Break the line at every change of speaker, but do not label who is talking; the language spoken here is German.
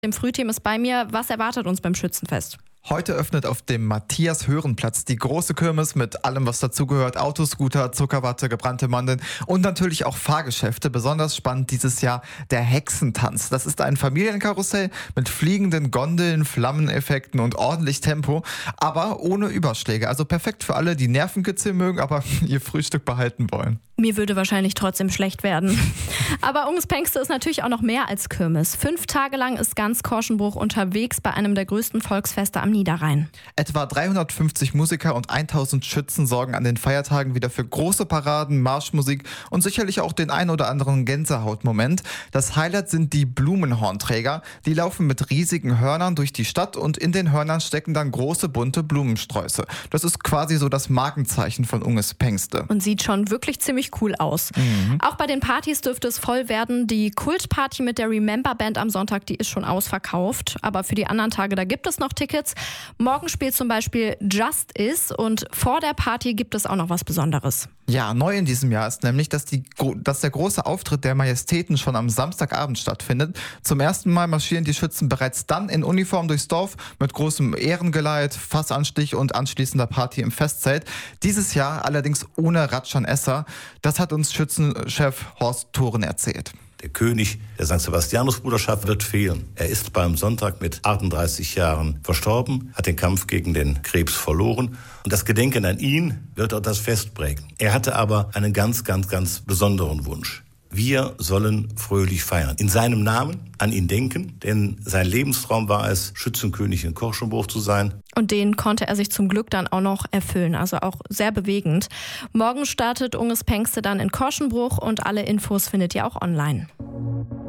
Dem Frühteam ist bei mir. Was erwartet uns beim Schützenfest?
Heute öffnet auf dem Matthias-Hören-Platz die große Kirmes mit allem, was dazugehört. Autoscooter, Zuckerwatte, gebrannte Mandeln und natürlich auch Fahrgeschäfte. Besonders spannend dieses Jahr der Hexentanz. Das ist ein Familienkarussell mit fliegenden Gondeln, Flammeneffekten und ordentlich Tempo, aber ohne Überschläge. Also perfekt für alle, die Nervenkitzel mögen, aber ihr Frühstück behalten wollen.
Mir würde wahrscheinlich trotzdem schlecht werden. Aber Ungspengste ist natürlich auch noch mehr als Kirmes. 5 Tage lang ist ganz Korschenbruch unterwegs bei einem der größten Volksfeste am Niederrhein.
Etwa 350 Musiker und 1000 Schützen sorgen an den Feiertagen wieder für große Paraden, Marschmusik und sicherlich auch den ein oder anderen Gänsehautmoment. Das Highlight sind die Blumenhornträger. Die laufen mit riesigen Hörnern durch die Stadt und in den Hörnern stecken dann große bunte Blumensträuße. Das ist quasi so das Markenzeichen von Ungspengste.
Und sieht schon wirklich ziemlich cool aus. Auch bei den Partys dürfte es voll werden. Die Kultparty mit der Remember Band am Sonntag, die ist schon ausverkauft. Aber für die anderen Tage, da gibt es noch Tickets. Morgen spielt zum Beispiel Just Is und vor der Party gibt es auch noch was Besonderes.
Ja, neu in diesem Jahr ist nämlich, dass der große Auftritt der Majestäten schon am Samstagabend stattfindet. Zum ersten Mal marschieren die Schützen bereits dann in Uniform durchs Dorf mit großem Ehrengeleit, Fassanstich und anschließender Party im Festzelt. Dieses Jahr allerdings ohne Ratschan Esser. Das hat uns Schützenchef Horst Thoren erzählt.
Der König der St. Sebastianus-Bruderschaft wird fehlen. Er ist beim Sonntag mit 38 Jahren verstorben, hat den Kampf gegen den Krebs verloren. Und das Gedenken an ihn wird auch das Fest prägen. Er hatte aber einen ganz, ganz, ganz besonderen Wunsch. Wir sollen fröhlich feiern. In seinem Namen an ihn denken, denn sein Lebenstraum war es, Schützenkönig in Korschenbruch zu sein.
Und den konnte er sich zum Glück dann auch noch erfüllen, also auch sehr bewegend. Morgen startet Ungspengste dann in Korschenbruch und alle Infos findet ihr auch online.